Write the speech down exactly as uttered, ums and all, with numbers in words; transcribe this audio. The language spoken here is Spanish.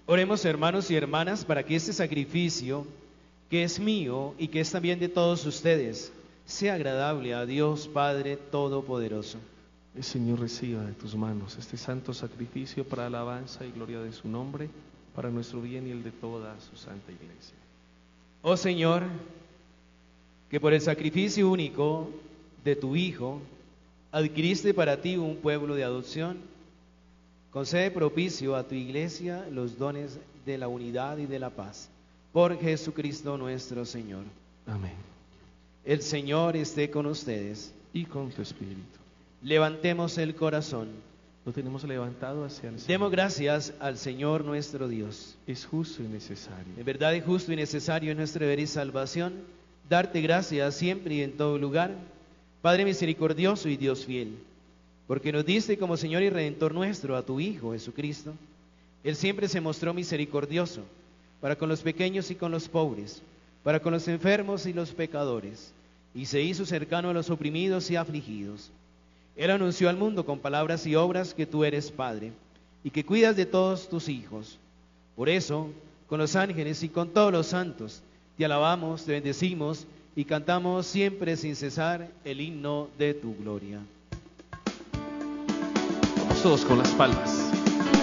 Oremos, hermanos y hermanas, para que este sacrificio, que es mío y que es también de todos ustedes, sea agradable a Dios Padre Todopoderoso. El Señor reciba de tus manos este santo sacrificio para alabanza y gloria de su nombre, para nuestro bien y el de toda su santa iglesia. Oh Señor, que por el sacrificio único de tu Hijo adquiriste para ti un pueblo de adopción, concede propicio a tu iglesia los dones de la unidad y de la paz. Por Jesucristo nuestro Señor. Amén. El Señor esté con ustedes. Y con tu espíritu. Levantemos el corazón. Lo tenemos levantado hacia el Señor. Demos gracias al Señor nuestro Dios. Es justo y necesario. En verdad es justo y necesario en nuestro deber y salvación darte gracias siempre y en todo lugar, Padre misericordioso y Dios fiel, porque nos diste como Señor y Redentor nuestro a tu Hijo Jesucristo. Él siempre se mostró misericordioso para con los pequeños y con los pobres, para con los enfermos y los pecadores, y se hizo cercano a los oprimidos y afligidos. Él anunció al mundo con palabras y obras que tú eres Padre, y que cuidas de todos tus hijos. Por eso, con los ángeles y con todos los santos, te alabamos, te bendecimos y cantamos siempre sin cesar el himno de tu gloria. Vamos todos con las palmas.